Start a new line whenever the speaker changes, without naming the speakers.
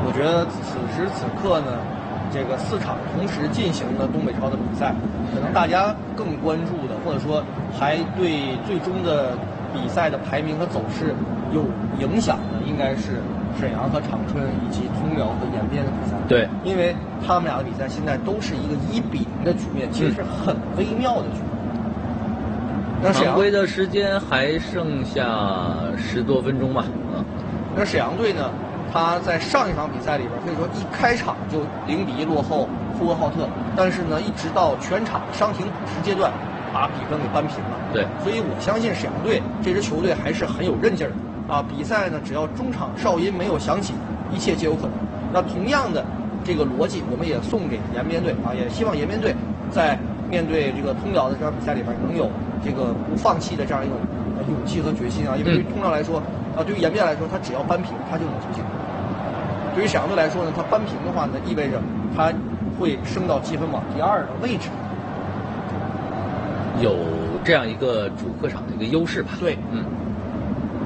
我觉得此时此刻呢，这个4场同时进行的东北超的比赛，可能大家更关注的，或者说还对最终的比赛的排名和走势有影响的，应该是沈阳和长春以及通辽和延边的比赛。
对，
因为他们俩的比赛现在都是一个1-0的局面，其实是很微妙的局面。那
常规的时间还剩下10多分钟吧。
那沈阳队呢？他在上一场比赛里边，可以说一开场就0-1落后呼和浩特，但是呢，一直到全场伤停补时阶段，把比分给扳平了。
对，
所以我相信沈阳队这支球队还是很有韧劲儿的啊！比赛呢，只要中场哨音没有响起，一切皆有可能。那同样的这个逻辑，我们也送给延边队啊，也希望延边队在面对这个通辽的这场比赛里边，能有这个不放弃的这样一种勇气和决心啊！因为对于通辽来说，对于延边来说，他只要扳平，他就能出线。对于沈阳队来说呢，他扳平的话呢，意味着他会升到积分榜第2的位置，
有这样一个主客场的一个优势吧。
对，